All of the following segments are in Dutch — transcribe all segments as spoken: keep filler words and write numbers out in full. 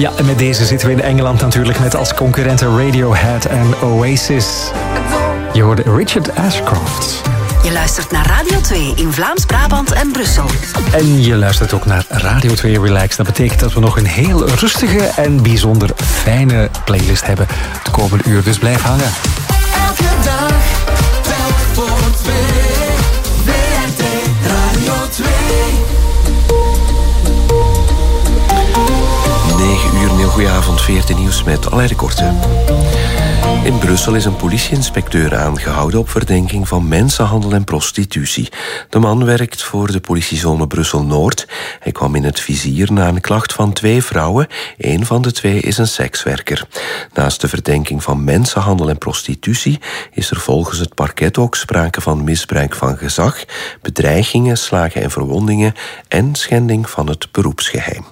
Ja, en met deze zitten we in Engeland natuurlijk met als concurrenten Radiohead en Oasis. Je hoorde Richard Ashcroft. Je luistert naar Radio twee in Vlaams-Brabant en Brussel. En je luistert ook naar Radio twee Relax. Dat betekent dat we nog een heel rustige en bijzonder fijne playlist hebben de komende uur. Dus blijf hangen. Elke dag, telk voor twee. W R T Radio twee. negen uur, een heel goede avond, veertien nieuws met allerlei de korte. In Brussel is een politieinspecteur aangehouden op verdenking van mensenhandel en prostitutie. De man werkt voor de politiezone Brussel-Noord. Hij kwam in het vizier na een klacht van twee vrouwen. Eén van de twee is een sekswerker. Naast de verdenking van mensenhandel en prostitutie is er volgens het parket ook sprake van misbruik van gezag, bedreigingen, slagen en verwondingen en schending van het beroepsgeheim.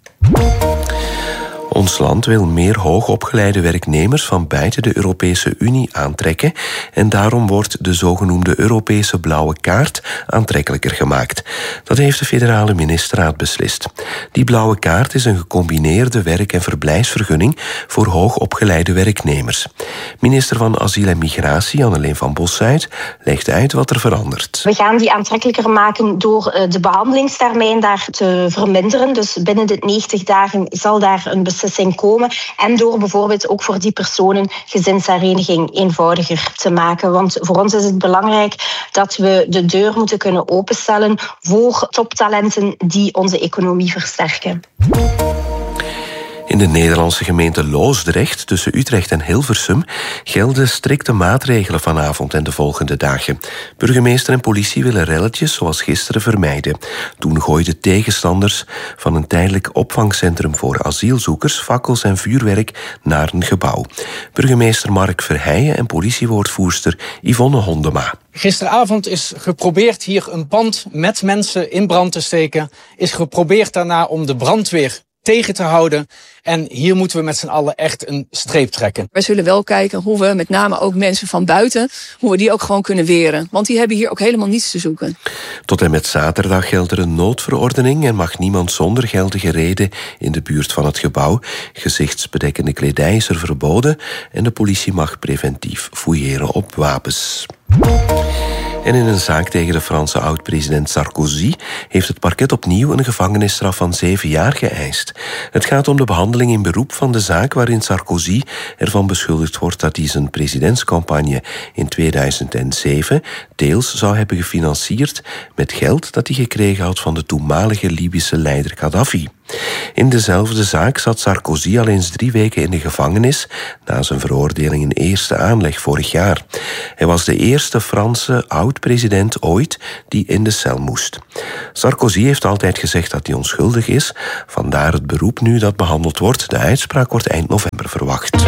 Ons land wil meer hoogopgeleide werknemers van buiten de Europese Unie aantrekken en daarom wordt de zogenoemde Europese blauwe kaart aantrekkelijker gemaakt. Dat heeft de federale ministerraad beslist. Die blauwe kaart is een gecombineerde werk- en verblijfsvergunning voor hoogopgeleide werknemers. Minister van Asiel en Migratie, Anneleen van Bossuyt, legt uit wat er verandert. We gaan die aantrekkelijker maken door de behandelingstermijn daar te verminderen. Dus binnen de negentig dagen zal daar een beslissing komen. En door bijvoorbeeld ook voor die personen gezinshereniging eenvoudiger te maken. Want voor ons is het belangrijk dat we de deur moeten kunnen openstellen voor toptalenten die onze economie versterken. In de Nederlandse gemeente Loosdrecht, tussen Utrecht en Hilversum, gelden strikte maatregelen vanavond en de volgende dagen. Burgemeester en politie willen relletjes zoals gisteren vermijden. Toen gooiden tegenstanders van een tijdelijk opvangcentrum voor asielzoekers fakkels en vuurwerk naar een gebouw. Burgemeester Mark Verheijen en politiewoordvoerster Yvonne Hondema. Gisteravond is geprobeerd hier een pand met mensen in brand te steken. Is geprobeerd daarna om de brandweer tegen te houden. En hier moeten we met z'n allen echt een streep trekken. Wij zullen wel kijken hoe we met name ook mensen van buiten, hoe we die ook gewoon kunnen weren. Want die hebben hier ook helemaal niets te zoeken. Tot en met zaterdag geldt er een noodverordening en mag niemand zonder geldige reden in de buurt van het gebouw. Gezichtsbedekkende kledij is er verboden en de politie mag preventief fouilleren op wapens. En in een zaak tegen de Franse oud-president Sarkozy heeft het parket opnieuw een gevangenisstraf van zeven jaar geëist. Het gaat om de behandeling in beroep van de zaak waarin Sarkozy ervan beschuldigd wordt dat hij zijn presidentscampagne in tweeduizend zeven deels zou hebben gefinancierd met geld dat hij gekregen had van de toenmalige Libische leider Gaddafi. In dezelfde zaak zat Sarkozy al eens drie weken in de gevangenis na zijn veroordeling in eerste aanleg vorig jaar. Hij was de eerste Franse oud-president ooit die in de cel moest. Sarkozy heeft altijd gezegd dat hij onschuldig is, vandaar het beroep nu dat behandeld wordt. De uitspraak wordt eind november verwacht.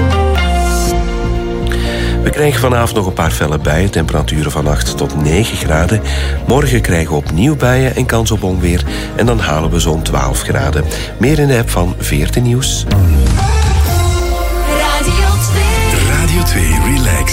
We krijgen vanavond nog een paar felle buien, temperaturen van acht tot negen graden. Morgen krijgen we opnieuw buien en kans op onweer. En dan halen we zo'n twaalf graden. Meer in de app van veertien Nieuws. Radio twee. Radio twee Relax.